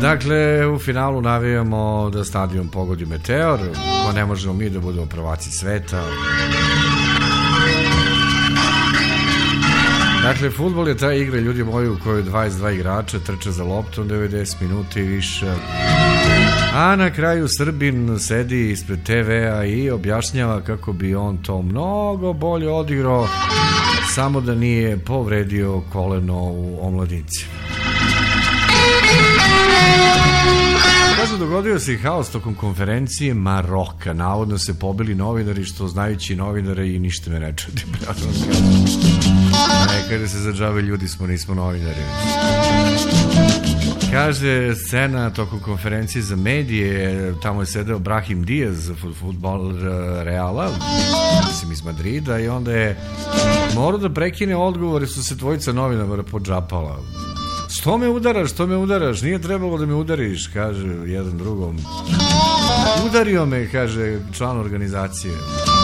Dakle, u finalu navijamo da stadion pogodi meteor, pa ne možemo mi da budemo prvaci sveta. Dakle, fudbal je ta igra, ljudi moji, u kojoj 22 igrača trče za loptom 90 minuta i više. A na kraju Srbin sedi ispred TV-a i objašnjava kako bi on to mnogo bolje odigrao, samo da nije povredio koleno u omladinci. Kažu, dogodio se i haos tokom konferencije Maroka. Navodno se pobili novinari, što znajući novinare i ništa me ne čudi. Kada se za džabe ljudi smo, nismo novinari. Kaže, scena tokom konferencije za medije, tamo je sedeo Brahim Diaz, fudbaler Reala, mislim iz Madrida, i onda je morao da prekine odgovore, su se dvojica novinara podžapala. Što me udaraš, nije trebalo da me udariš, kaže jedan drugom. Udario me, kaže član organizacije.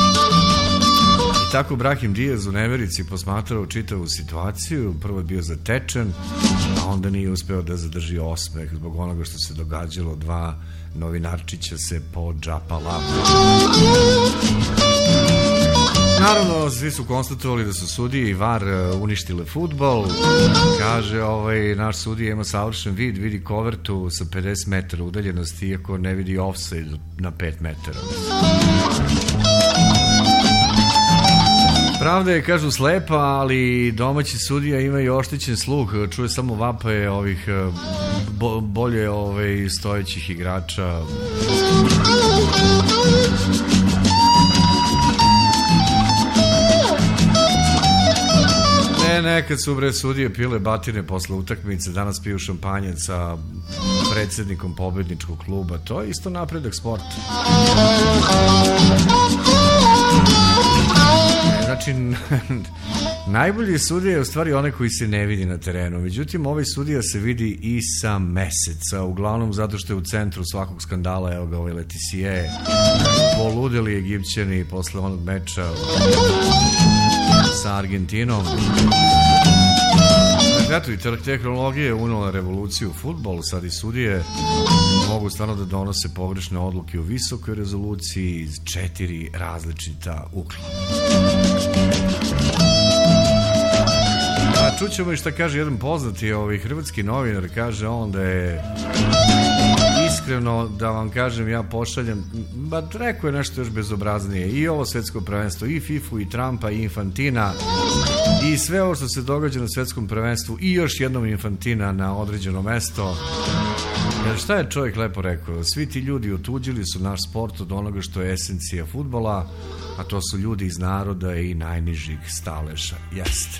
I tako Brahim Diaz u neverici posmatrao čitavu situaciju, prvo je bio zatečen, a onda nije uspeo da zadrži osmeh zbog onoga što se događalo, dva novinarčića se podžapala. Naravno, svi su konstatovali da su sudije i VAR uništile fudbal. Kaže, naš sudija ima savršen vid, vidi kovertu sa 50 metara udaljenosti, iako ne vidi offside na 5 metara. Pravda je, kažu, slepa, ali domaći sudija ima i oštećen sluh, čuje samo vapaje ovih bolje stojećih igrača. Nekad su sudije pile batine posle utakmice, danas piju šampanjac sa predsjednikom pobedničkog kluba. To je isto napredak sporta. Znači, najbolji sudija je u stvari onaj koji se ne vidi na terenu. Međutim, ovaj sudija se vidi i sa meseca, uglavnom zato što je u centru svakog skandala. Evo ga, Leticije, poludeli Egipćani posle onog meča sa Argentinom. Eto, i tehnologija je unela revoluciju u fudbalu, sad i sudije mogu stvarno da donose pogrešne odluke u visokoj rezoluciji iz 4 različita ugla. A čućemo i šta kaže jedan poznati hrvatski novinar, kaže on da je iskreno, da vam kažem, ja pošaljem, rekao je nešto još bezobraznije, i ovo svetsko prvenstvo, i FIFA, i Trumpa, i Infantina, i sve ovo što se događa na svetskom prvenstvu, i još jednom Infantina na određeno mesto. Jer šta je čovjek lepo rekao? Svi ti ljudi otuđili su naš sport od onoga što je esencija fudbala, a to su ljudi iz naroda i najnižih staleža. Jeste.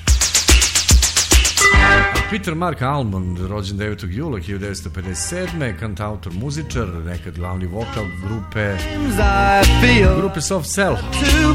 Peter Mark Almond, rođen 9. jula 1957. Kantautor, muzičar, nekad glavni vokal grupe Soft Cell.